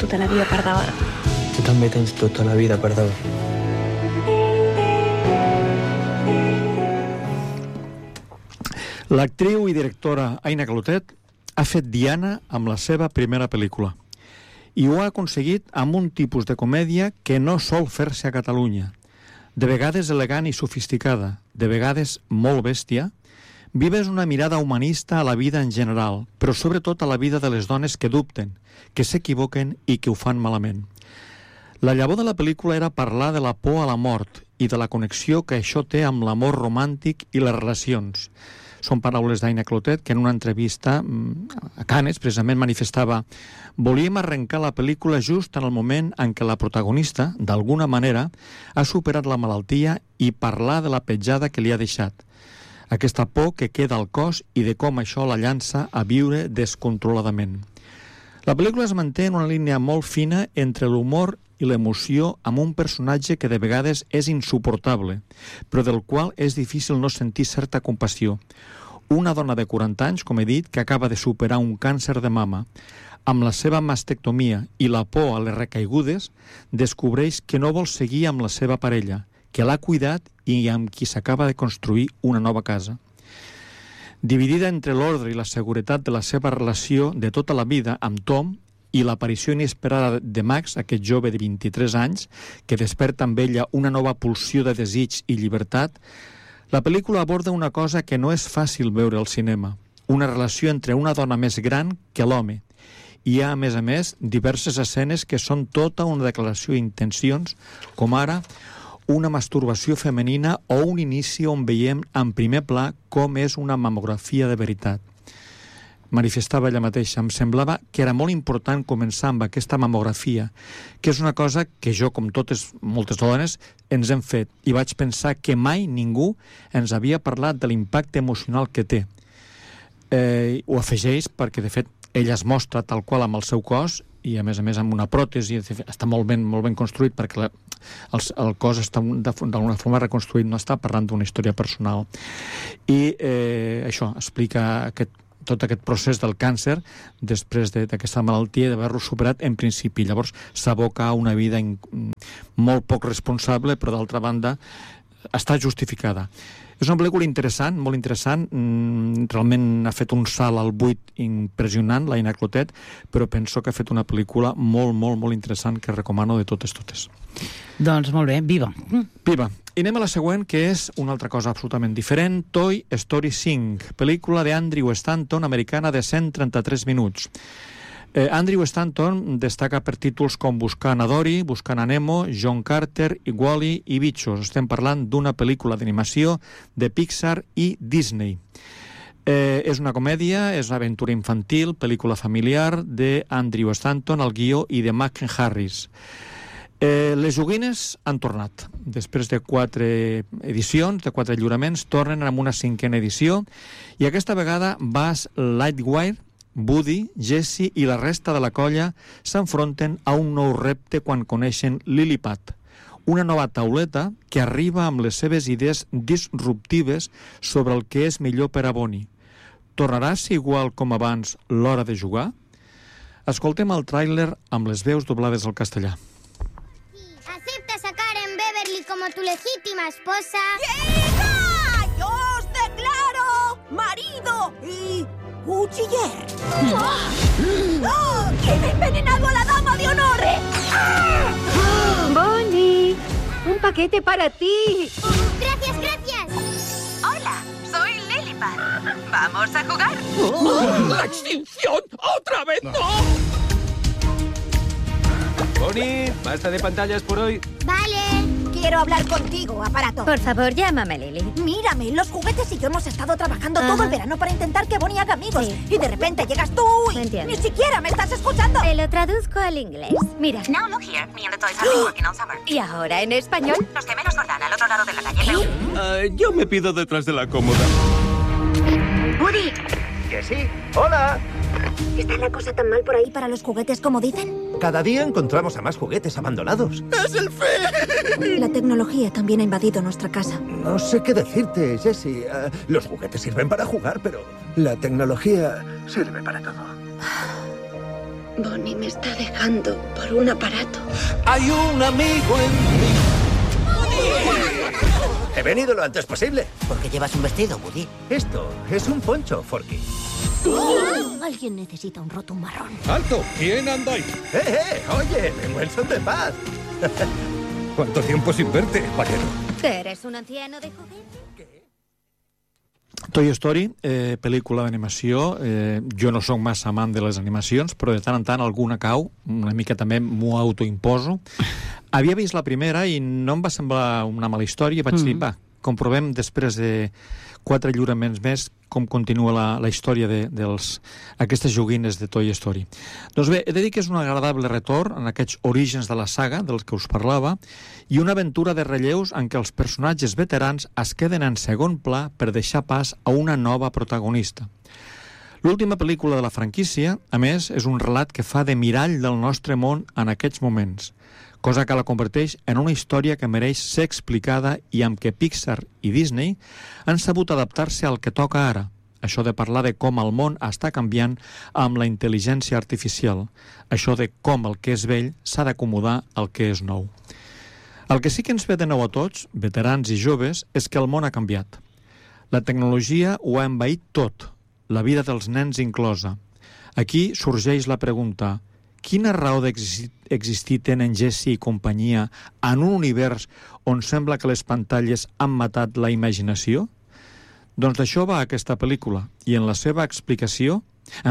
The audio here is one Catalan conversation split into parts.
tota la vida per davant. Tu també tens tota la vida per davant. L'actriu i directora Aina Clotet ha fet Diana amb la seva primera pel·lícula i ho ha aconseguit amb un tipus de comèdia que no sol fer-se a Catalunya. De vegades elegant i sofisticada, de vegades molt bèstia, Viva és una mirada humanista a la vida en general, però sobretot a la vida de les dones que dubten, que s'equivoquen i que ho fan malament. La llavor de la pel·lícula era parlar de la por a la mort i de la connexió que això té amb l'amor romàntic i les relacions. Són paraules d'Aina Clotet, que en una entrevista a Cannes precisament manifestava: volíem arrencar la pel·lícula just en el moment en què la protagonista, d'alguna manera, ha superat la malaltia i parlar de la petjada que li ha deixat. Aquesta por que queda al cos i de com això la llança a viure descontroladament. La pel·lícula es manté en una línia molt fina entre l'humor i l'emoció amb un personatge que de vegades és insuportable, però del qual és difícil no sentir certa compassió. Una dona de 40 anys, com he dit, que acaba de superar un càncer de mama, amb la seva mastectomia i la por a les recaigudes, descobreix que no vol seguir amb la seva parella, que l'ha cuidat i amb qui s'acaba de construir una nova casa. Dividida entre l'ordre i la seguretat de la seva relació de tota la vida amb Tom i l'aparició inesperada de Max, aquest jove de 23 anys, que desperta amb ella una nova pulsió de desig i llibertat, la pel·lícula aborda una cosa que no és fàcil veure al cinema, una relació entre una dona més gran que l'home. Hi ha, a més, diverses escenes que són tota una declaració d'intencions, com ara una masturbació femenina o un inici on veiem en primer pla com és una mamografia de veritat. Manifestava ella mateixa: em semblava que era molt important començar amb aquesta mamografia, que és una cosa que jo, com moltes dones, ens hem fet, i vaig pensar que mai ningú ens havia parlat de l'impacte emocional que té. Ho afegeix perquè, de fet, ella es mostra tal qual amb el seu cos i, a més, amb una pròtesi. Està molt ben construït perquè el cos està d'alguna forma reconstruït, no està parlant d'una història personal. I això explica tot aquest procés del càncer després d'aquesta malaltia, d'haver-lo superat en principi. Llavors s'aboca a una vida molt poc responsable, però d'altra banda està justificada. És una pel·lícula interessant, molt interessant. Realment ha fet un salt al buit impressionant, l'Aina Clotet, però penso que ha fet una pel·lícula molt, molt, molt interessant que recomano de totes. Doncs molt bé, viva. Viva. I anem a la següent, que és una altra cosa absolutament diferent. Toy Story 5, pel·lícula d'Andrew Stanton, americana, de 133 minuts. Andrew Stanton destaca per títols com Buscant a Dory, Buscant a Nemo, John Carter, Wall-E i Bichos. Estem parlant d'una pel·lícula d'animació de Pixar i Disney. És una comèdia, és una aventura infantil, pel·lícula familiar d'Andrew Stanton, el guió, i de Mac Harris. Les joguines han tornat. Després de 4 edicions, de 4 lliuraments, tornen amb una 5a edició, i aquesta vegada Buzz Lightyear, Woody, Jessie i la resta de la colla s'enfronten a un nou repte quan coneixen Lilliput, una nova tauleta que arriba amb les seves idees disruptives sobre el que és millor per a Bonnie. Tornarà a ser igual com abans l'hora de jugar? Escoltem el tràiler amb les veus doblades al castellà. ¿Aceptas a Karen Beverly como tu legítima esposa? ¡Hija! ¡Yo os declaro marido y cuchiller! ¡Oh! ¡Que he envenenado a la dama de honor! Bonnie, un paquete para ti. ¡Gracias, gracias! Hola, soy Lilliput. ¿Vamos a jugar? ¡La extinción! ¡Otra vez no! Bonnie, basta de pantallas por hoy. Vale. Quiero hablar contigo, aparato. Por favor, llámame Lily. Mírame, los juguetes y yo hemos estado trabajando todo el verano para intentar que Bonnie haga amigos. Sí. Y de repente llegas tú y Entiendo. ni siquiera me estás escuchando. Te lo traduzco al inglés. Mira. Now look here, me and the toys have been working all summer. ¿Y ahora en español? Los gemelos Jordán al otro lado de la calle. Yo me pido detrás de la cómoda. Woody. Que sí. ¡Hola! ¿Está la cosa tan mal por ahí para los juguetes como dicen? Cada día encontramos a más juguetes abandonados. ¡Es el fe! La tecnología también ha invadido nuestra casa. No sé qué decirte, Jessie. Los juguetes sirven para jugar, pero la tecnología sirve para todo. Bonnie me está dejando por un aparato. Hay un amigo en mí. He venido lo antes posible. ¿Por qué llevas un vestido, Woody? Esto es un poncho, Forky. Alguien necesita un rotum marrón. ¡Alto! ¿Quién anda ahí? Oye, en buen son de paz. ¿Cuánto tiempo sin verte, vaquero? ¿Que eres un anciano de juguete? Toy Story, pel·lícula d'animació. Jo no sóc massa amant de les animacions, però de tant en tant alguna cau, una mica també m'ho autoimposo. Havia vist la primera i no em va semblar una mala història, vaig dir, va, comprovem després de 4 lliuraments més com continua la història d'aquestes joguines de Toy Story. Doncs bé, he de dir que és un agradable retorn en aquests orígens de la saga dels que us parlava i una aventura de relleus en què els personatges veterans es queden en segon pla per deixar pas a una nova protagonista. L'última pel·lícula de la franquícia, a més, és un relat que fa de mirall del nostre món en aquests moments, cosa que la converteix en una història que mereix ser explicada i amb què Pixar i Disney han sabut adaptar-se al que toca ara. Això de parlar de com el món està canviant amb la intel·ligència artificial. Això de com el que és vell s'ha d'acomodar al que és nou. El que sí que ens ve de nou a tots, veterans i joves, és que el món ha canviat. La tecnologia ho ha envaït tot, la vida dels nens inclosa. Aquí sorgeix la pregunta: quina raó d'existir tenen Jessie i companyia en un univers on sembla que les pantalles han matat la imaginació? Doncs d'això va aquesta pel·lícula, i en la seva exploració,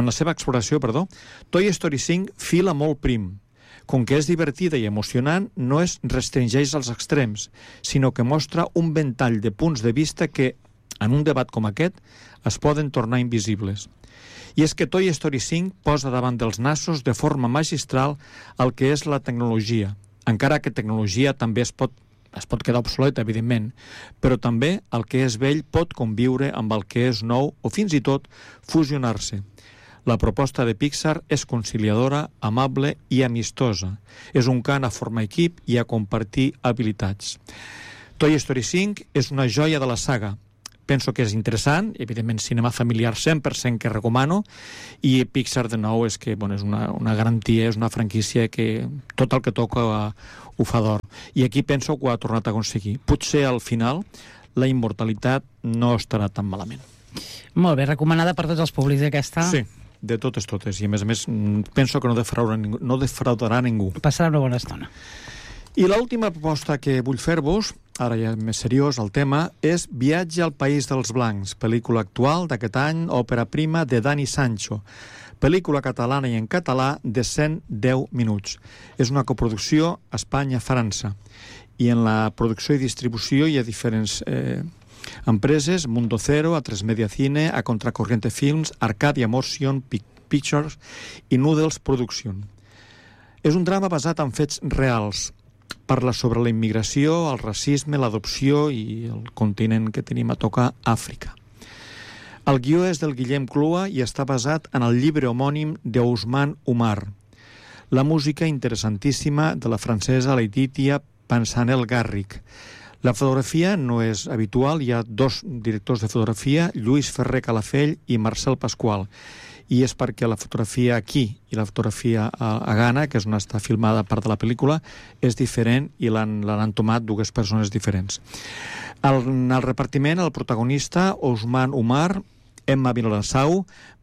Toy Story 5 fila molt prim. Com que és divertida i emocionant, no es restringeix als extrems, sinó que mostra un ventall de punts de vista que, en un debat com aquest, es poden tornar invisibles. I és que Toy Story 5 posa davant dels nassos de forma magistral el que és la tecnologia, encara que tecnologia també es pot quedar obsoleta, evidentment, però també el que és vell pot conviure amb el que és nou o fins i tot fusionar-se. La proposta de Pixar és conciliadora, amable i amistosa. És un cant a formar equip i a compartir habilitats. Toy Story 5 és una joia de la saga. Penso que és interessant, evidentment cinema familiar 100% que recomano, i Pixar de nou és que és una garantia, és una franquícia que tot el que toca ho fa d'or. I aquí penso que ho ha tornat a aconseguir. Potser al final la immortalitat no estarà tan malament. Molt bé, recomanada per tots els públics aquesta. Sí, de totes. I a més penso que no defraudarà ningú. Passarà una bona estona. I l'última proposta que vull fer-vos, ara ja més seriós el tema, és Viatge al País dels Blancs, pel·lícula actual d'aquest any, òpera prima de Dani Sancho, pel·lícula catalana i en català de 110 minuts. És una coproducció Espanya-França, i en la producció i distribució hi ha diferents empreses: Mundo Cero, A3 Media Cine, A Contracorriente Films, Arcadia Motion Pictures i Noodles Production. És un drama basat en fets reals. Parla sobre la immigració, el racisme, l'adopció i el continent que tenim a tocar, Àfrica. El guió és del Guillem Clua i està basat en el llibre homònim d'Ousmane Oumar. La música interessantíssima de la francesa Laetitia Pansanel-Garric. La fotografia no és habitual, hi ha 2 directors de fotografia, Lluís Ferrer Calafell i Marcel Pasqual. I és perquè la fotografia aquí i la fotografia a Ghana, que és on està filmada part de la pel·lícula, és diferent i l'han tomat 2 persones diferents. En el repartiment, el protagonista, Ousmane Oumar, Emma Vilassau,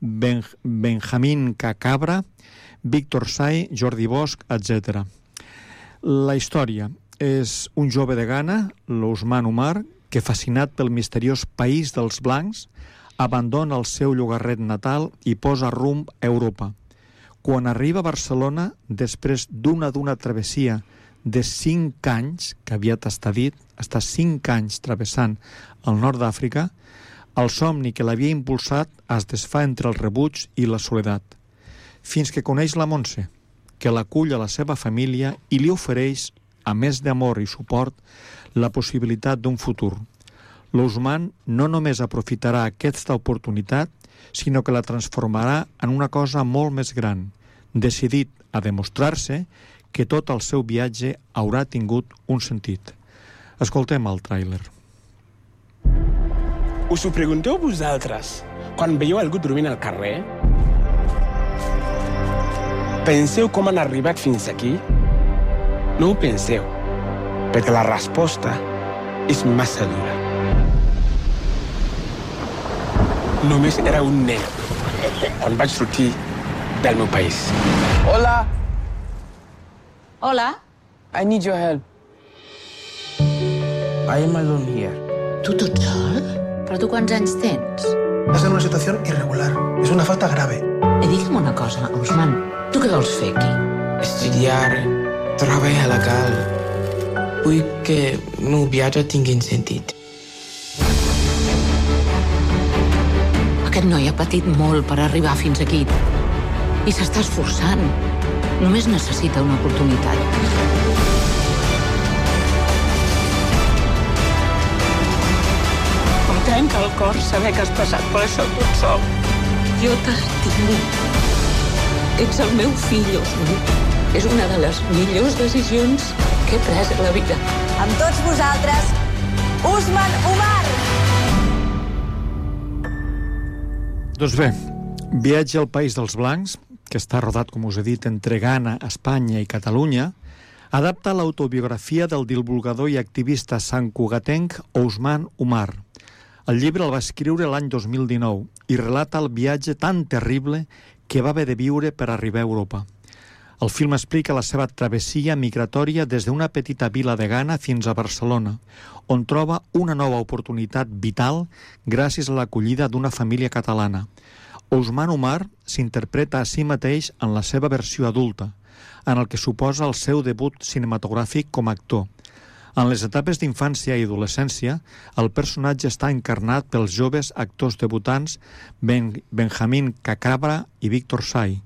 Benjamín Cacabra, Víctor Say, Jordi Bosch, etc. La història és un jove de Ghana, l'Ousmane Oumar, que, fascinat pel misteriós país dels blancs, abandona el seu llogarret natal i posa rumb a Europa. Quan arriba a Barcelona, després d'una travessia de 5 anys, que aviat està dit, està 5 anys travessant el nord d'Àfrica, el somni que l'havia impulsat es desfà entre el rebuig i la soledat, fins que coneix la Montse, que l'acull a la seva família i li ofereix, a més d'amor i suport, la possibilitat d'un futur. L'Ousmane no només aprofitarà aquesta oportunitat, sinó que la transformarà en una cosa molt més gran, decidit a demostrar-se que tot el seu viatge haurà tingut un sentit. Escoltem el tràiler. Us ho pregunteu vosaltres quan veieu algú dormint al carrer? Penseu com han arribat fins aquí? No ho penseu, perquè la resposta és massa dura. Només era un nen quan vaig sortir del meu país. Hola! Hola? I need your help. I am alone here. Tu tot sol? Però tu quants anys tens? Estàs en una situació irregular. És una falta grave. Digue'm una cosa, Usman. Tu què vols fer aquí? Estudiar, treballar legal. Vull que el meu viatge tingui sentit. Aquest noi ha patit molt per arribar fins aquí. I s'està esforçant. Només necessita una oportunitat. Em trenca el cor saber que has passat per això tot sol. Jo t'estimo. Ets el meu fill, Usman. És una de les millors decisions que he pres a la vida. Amb tots vosaltres, Usman Umar! Doncs bé, Viatge al País dels Blancs, que està rodat, com us he dit, entre Ghana, Espanya i Catalunya, adapta l'autobiografia del divulgador i activista santcugatenc Ousmane Umar. El llibre el va escriure l'any 2019 i relata el viatge tan terrible que va haver de viure per arribar a Europa. El film explica la seva travessia migratòria des d'una petita vila de Ghana fins a Barcelona, on troba una nova oportunitat vital gràcies a l'acollida d'una família catalana. Ousmane Umar s'interpreta a si mateix en la seva versió adulta, en el que suposa el seu debut cinematogràfic com a actor. En les etapes d'infància i adolescència, el personatge està encarnat pels joves actors debutants Benjamin Cacabra i Víctor Say.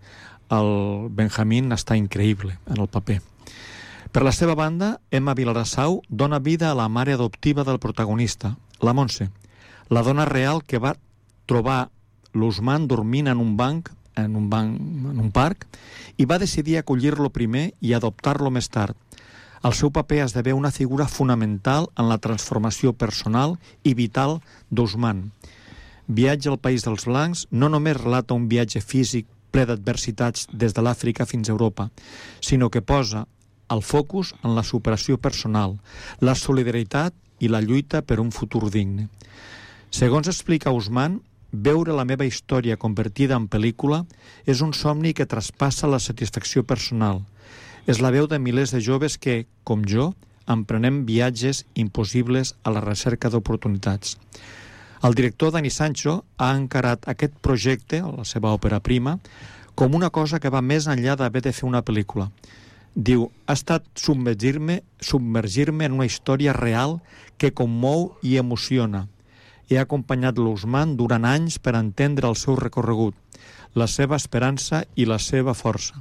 El Benjamin està increïble en el paper. Per la seva banda, Emma Vilarassau dona vida a la mare adoptiva del protagonista, la Montse, la dona real que va trobar l'Ousmane dormint en un banc, en un parc, i va decidir acollir-lo primer i adoptar-lo més tard. El seu paper esdevé una figura fonamental en la transformació personal i vital d'Ousmane. Viatge al País dels Blancs no només relata un viatge físic ple d'adversitats des de l'Àfrica fins a Europa, sinó que posa el focus en la superació personal, la solidaritat i la lluita per un futur digne. Segons explica Ousmane, veure la meva història convertida en pel·lícula és un somni que traspassa la satisfacció personal. És la veu de milers de joves que, com jo, emprenem viatges impossibles a la recerca d'oportunitats. El director Dani Sancho ha encarat aquest projecte, la seva òpera prima, com una cosa que va més enllà d'haver de fer una pel·lícula. Diu, ha estat submergir-me en una història real que commou i emociona. He acompanyat l'Ousmane durant anys per entendre el seu recorregut, la seva esperança i la seva força.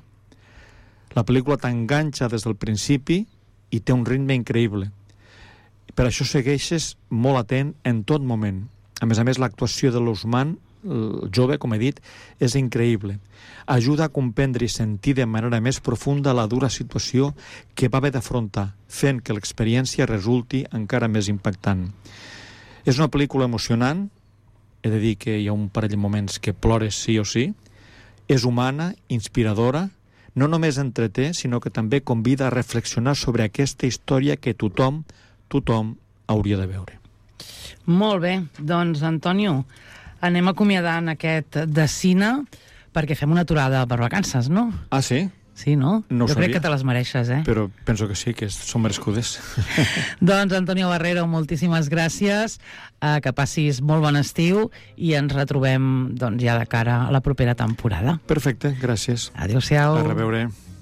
La pel·lícula t'enganxa des del principi i té un ritme increïble. Per això segueixes molt atent en tot moment. A més, l'actuació de l'Ousmane, el jove, com he dit, és increïble. Ajuda a comprendre i sentir de manera més profunda la dura situació que va haver d'afrontar, fent que l'experiència resulti encara més impactant. És una pel·lícula emocionant, he de dir que hi ha un parell de moments que plores sí o sí, és humana, inspiradora, no només entreté, sinó que també convida a reflexionar sobre aquesta història que tothom hauria de veure. Molt bé, doncs, Antonio, anem acomiadant aquest de cine perquè fem una aturada per vacances, no? Ah, sí? Sí, no? No ho jo sabia. Crec que te les mereixes, eh? Però penso que sí, que són merescudes. Doncs, Antonio Barrero, moltíssimes gràcies, que passis molt bon estiu i ens retrobem doncs, ja de cara a la propera temporada. Perfecte, gràcies. Adéu-siau. A reveure.